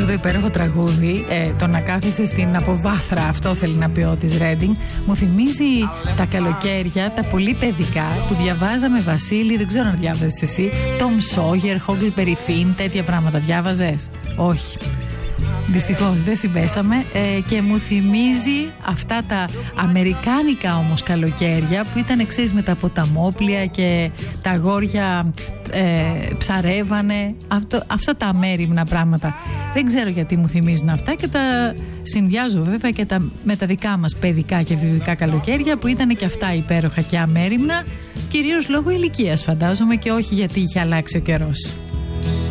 αυτό το υπέροχο τραγούδι, το να κάθεσαι στην αποβάθρα, αυτό θέλει να πει ο της Ρέντινγκ, μου θυμίζει τα καλοκαίρια, τα πολύ παιδικά που διαβάζαμε, Βασίλη, δεν ξέρω αν διάβαζες εσύ, Τομ Σόγερ, Huckleberry Finn, τέτοια πράγματα διάβαζες? Όχι. Δυστυχώς δεν συμπέσαμε, και μου θυμίζει αυτά τα αμερικάνικα όμως καλοκαίρια που ήταν, ξέρεις, με τα ποταμόπλια και τα αγόρια ψαρεύανε, αυτά τα αμέριμνα πράγματα. Δεν ξέρω γιατί μου θυμίζουν αυτά και τα συνδυάζω βέβαια και με τα δικά μας παιδικά και βιβλικά καλοκαίρια που ήταν και αυτά υπέροχα και αμέριμνα, κυρίως λόγω ηλικίας φαντάζομαι και όχι γιατί είχε αλλάξει ο καιρός.